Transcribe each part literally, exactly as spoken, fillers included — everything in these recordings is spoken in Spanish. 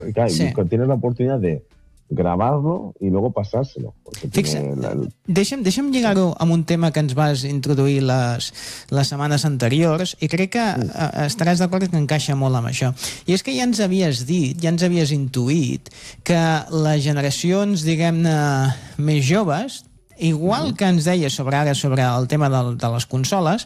Claro, sí. tienes la oportunidad de gravar-lo i luego pasárselo. Fixa't, la... deixa'm, deixa'm lligar-ho amb un tema que ens vas introduir les, les setmanes anteriors i crec que mm. estaràs d'acord que encaixa molt amb això. I és que ja ens havies dit, ja ens havies intuït que les generacions, diguem-ne, més joves, igual mm. que ens deies sobre ara sobre el tema de, de les consoles,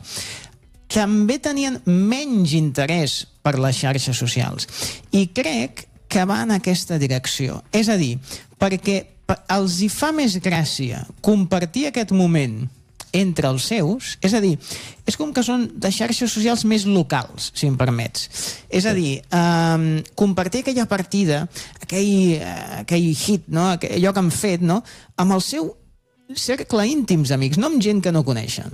també tenien menys interès per les xarxes socials. I crec que va en aquesta direcció. És a dir, perquè els hi fa més gràcia compartir aquest moment entre els seus, és a dir, és com que són de xarxes socials més locals, si em permets. És a dir, um, compartir aquella partida, aquell, aquell hit, no? Allò que han fet, no? Amb el seu cercle íntims amics, no amb gent que no coneixen.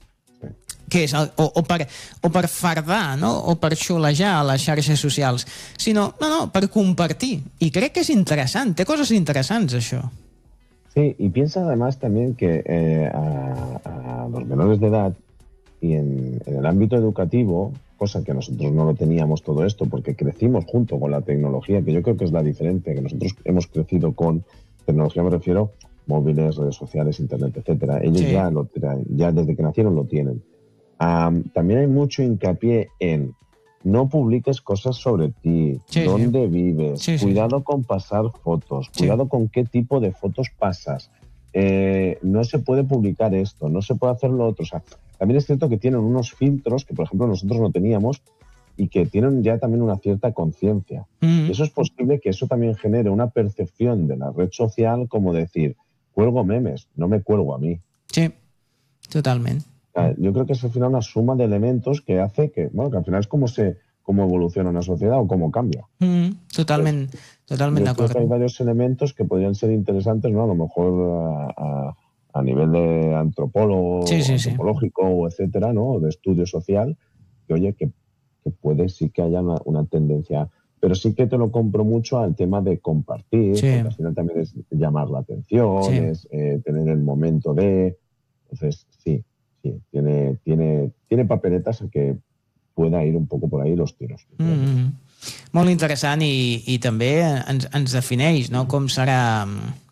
Què és? O, o, per, o per fardar, no? O per xulejar a les xarxes socials, sinó, no, no, per compartir. Y crec que es interesante, té cosas interesantes això. Sí, y piensa además también que eh, a, a los menores de edad y en, en el ámbito educativo, cosa que nosotros no lo teníamos todo esto, porque crecimos junto con la tecnología, que yo creo que es la diferencia, que nosotros hemos crecido con tecnología, me refiero, móviles, redes sociales, internet, etcétera. Ellos sí. ya lo traen, ya desde que nacieron lo tienen. Um, también hay mucho hincapié en no publiques cosas sobre ti, sí, dónde sí. vives, sí, cuidado sí. con pasar fotos, sí. cuidado con qué tipo de fotos pasas, eh, no se puede publicar esto, no se puede hacer lo otro. O sea, también es cierto que tienen unos filtros que, por ejemplo, nosotros no teníamos y que tienen ya también una cierta conciencia. Mm. Y eso es posible que eso también genere una percepción de la red social como decir, cuelgo memes, no me cuelgo a mí. Sí, totalmente. Yo creo que es al final una suma de elementos que hace que, bueno, que al final es como se cómo evoluciona una sociedad o cómo cambia. Mm, totalmente, pues, totalmente de acuerdo. Creo que hay varios elementos que podrían ser interesantes, ¿no? A lo mejor a, a, a nivel de antropólogo, sí, sí, antropológico, sí. o etcétera, ¿no? O de estudio social, que oye, que, que puede sí que haya una, una tendencia, pero sí que te lo compro mucho al tema de compartir, sí. porque al final también es llamar la atención, sí. es eh, tener el momento de, entonces sí. Sí, tiene, tiene, tiene papeletas a que pueda ir un poco por ahí los tiros. Mm-hmm. Molt interessant i, i també ens, ens defineix, no? com, serà,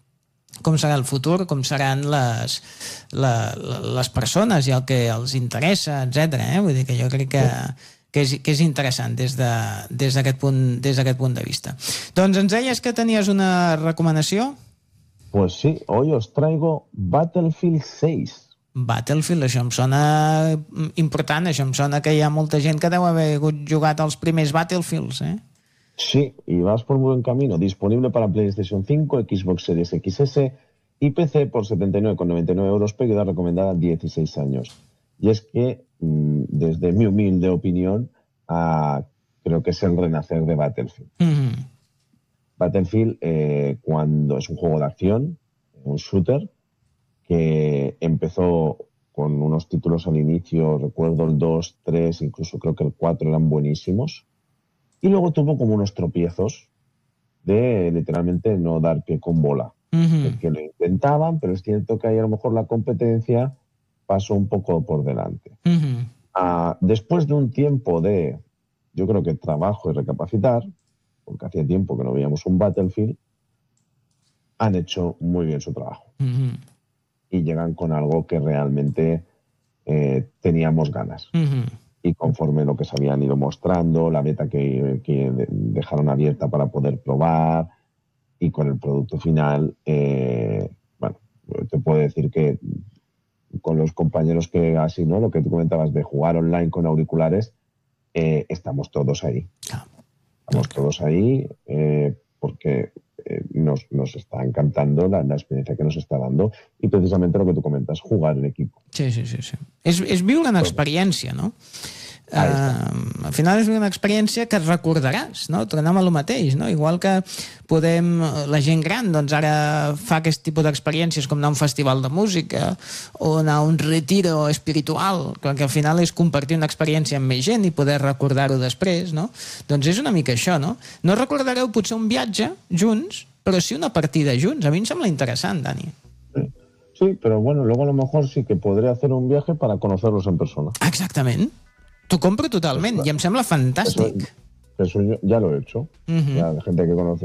com serà el futur, com seran les, la, les persones i el que els interessa, etcètera. Eh? Vull dir que jo crec que, que, és, que és interessant des d'aquest de, des punt, des d'aquest punt de vista. Doncs ens deies que tenies una recomanació? Pues sí, hoy os traigo Battlefield seis. Battlefield, això em sona important, això em sona que hi ha molta gent que deu haver jugat als primers Battlefields, eh? Sí, y vas por buen camino. Disponible para PlayStation cinco, Xbox Series X S y P C por setenta y nueve con noventa y nueve euros, pegada recomendada dieciséis años. Y es que, desde mi humilde opinión, uh, creo que es el renacer de Battlefield. Mm-hmm. Battlefield, eh, cuando es un juego de acción, un shooter, que empezó con unos títulos al inicio, recuerdo el dos, tres, incluso creo que el cuatro eran buenísimos, y luego tuvo como unos tropiezos de literalmente no dar pie con bola. Mm-hmm. Que lo intentaban, pero es cierto que ahí a lo mejor la competencia pasó un poco por delante. Mm-hmm. Uh, después de un tiempo de, yo creo que trabajo y recapacitar, porque hacía tiempo que no veíamos un Battlefield, han hecho muy bien su trabajo. Mm-hmm. Y llegan con algo que realmente eh, teníamos ganas. Mm-hmm. Y conforme lo que se habían ido mostrando, la beta que, que dejaron abierta para poder probar, y con el producto final, eh, bueno, te puedo decir que con los compañeros que así, ¿no? Lo que tú comentabas de jugar online con auriculares, eh, estamos todos ahí. Ah, estamos okay. todos ahí eh, porque eh, nos, nos está encantando la, la experiencia que nos está dando y precisamente lo que tú comentas, jugar en equipo. Sí, sí, sí. sí. És, és viure una experiència, no? Uh, al final és una experiència que recordaràs, no? Tornem a lo mateix, no? Igual que podem, la gent gran doncs ara fa aquest tipus d'experiències com anar a un festival de música o anar a un retiro espiritual, que al final és compartir una experiència amb més gent i poder recordar-ho després, no? Doncs és una mica això, no? No recordareu potser un viatge junts, però sí una partida junts. A mi em sembla interessant, Dani. Sí, pero bueno, luego a lo mejor sí que podré hacer un viaje para conocerlos en persona. Exactament. T'ho compro totalment, i em sembla fantàstic. Eso, eso yo ya lo he hecho. Uh-huh. Ya, la gente que conoce